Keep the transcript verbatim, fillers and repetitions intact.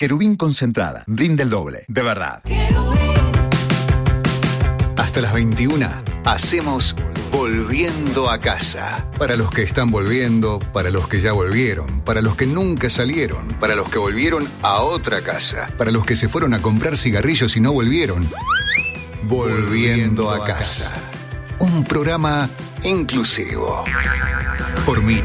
Querubín concentrada, rinde el doble, de verdad. Hasta las veintiuna hacemos Volviendo a Casa. Para los que están volviendo, para los que ya volvieron, para los que nunca salieron, para los que volvieron a otra casa, para los que se fueron a comprar cigarrillos y no volvieron. Volviendo a Casa. Un programa inclusivo. Por mí.